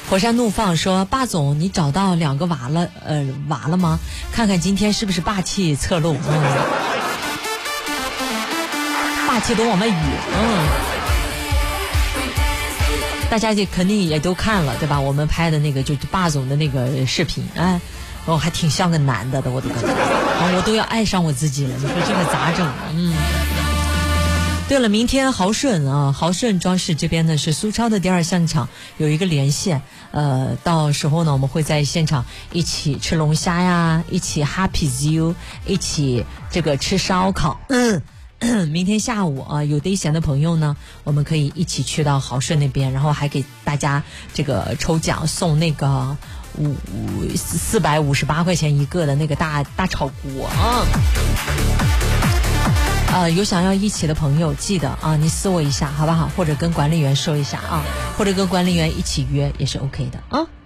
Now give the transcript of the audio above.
火山怒放说：“霸总，你找到2个娃了吗？看看今天是不是霸气侧漏？霸气都往外语，大家就肯定也都看了，对吧？我们拍的那个就是霸总的那个视频，哎，还挺像个男的，我都感觉，我都要爱上我自己了。你说这个咋整？对了，明天豪顺装饰这边呢是苏超的第2现场有一个连线，到时候呢我们会在现场一起吃龙虾呀，一起 Happy You， 一起这个吃烧烤。明天下午有得闲的朋友呢，我们可以一起去到豪顺那边，然后还给大家这个抽奖送那个458块钱一个的那个大炒锅有想要一起的朋友记得你私我一下好不好，或者跟管理员说一下或者跟管理员一起约也是 OK 的